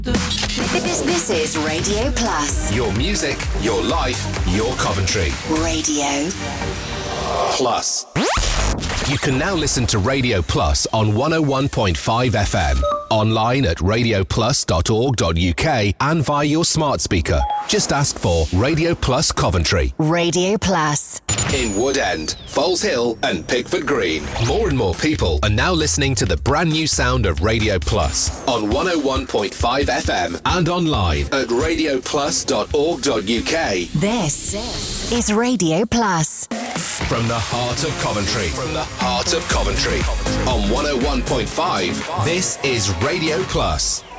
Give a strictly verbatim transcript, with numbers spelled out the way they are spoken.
This, this is Radio Plus. Your music, your life, your Coventry. Radio Plus. You can now listen to Radio Plus on one oh one point five F M, online at radio plus dot org dot U K and via your smart speaker. Just ask for Radio Plus Coventry. Radio Plus. In Woodend, Foles Hill and Pickford Green. More and more people are now listening to the brand new sound of Radio Plus on one oh one point five F M and online at radio plus dot org dot U K. This is Radio Plus. From the heart of Coventry. From the heart of Coventry. On one oh one point five, this is Radio Plus.